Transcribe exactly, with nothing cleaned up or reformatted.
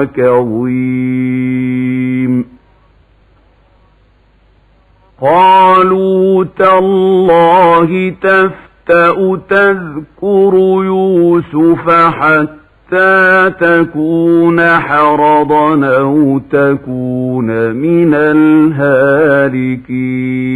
كظيم قالوا تالله تفتأ تذكر يوسف حتى تكون حرضا أو تكون من الهالكين